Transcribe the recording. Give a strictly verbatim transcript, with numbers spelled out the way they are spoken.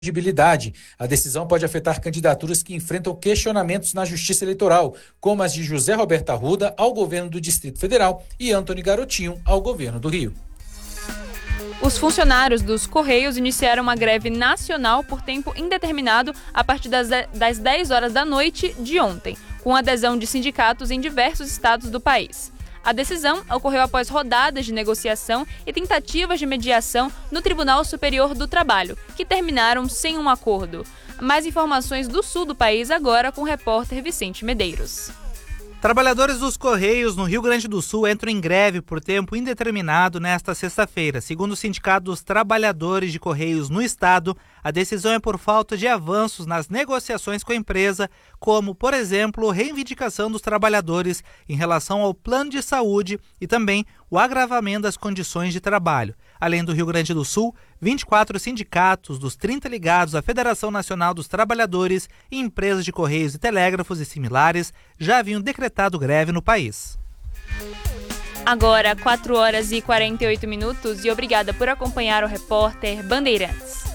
elegibilidade. A decisão pode afetar candidaturas que enfrentam questionamentos na Justiça Eleitoral, como as de José Roberto Arruda ao governo do Distrito Federal e Antony Garotinho ao governo do Rio. Os funcionários dos Correios iniciaram uma greve nacional por tempo indeterminado a partir das dez horas da noite de ontem, com adesão de sindicatos em diversos estados do país. A decisão ocorreu após rodadas de negociação e tentativas de mediação no Tribunal Superior do Trabalho, que terminaram sem um acordo. Mais informações do sul do país agora com o repórter Vicente Medeiros. Trabalhadores dos Correios no Rio Grande do Sul entram em greve por tempo indeterminado nesta sexta-feira. Segundo o Sindicato dos Trabalhadores de Correios no estado, a decisão é por falta de avanços nas negociações com a empresa, como, por exemplo, reivindicação dos trabalhadores em relação ao plano de saúde e também o agravamento das condições de trabalho. Além do Rio Grande do Sul, vinte e quatro sindicatos dos trinta ligados à Federação Nacional dos Trabalhadores e empresas de Correios e Telégrafos e similares já haviam decretado greve no país. Agora, quatro horas e quarenta e oito minutos e obrigada por acompanhar o repórter Bandeirantes.